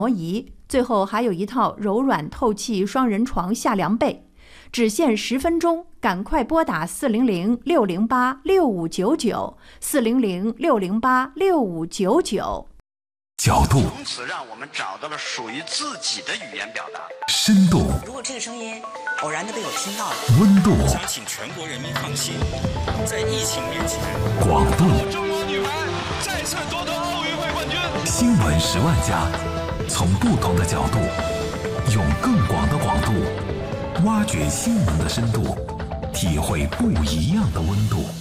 仪，最后还有一套柔软透气双人床下凉被。只限10分钟，赶快拨打400-608-6599，400-608-6599。 角度， 从此让我们找到了属于自己的语言表达。 深度， 如果这个声音偶然的被我听到了， 温度， 想请全国人民放心，在疫情面前， 广度， 中国女排再次夺得奥运会冠军。 新闻10万加，从不同的角度，用更广的广度，挖掘新闻的深度，体会不一样的温度。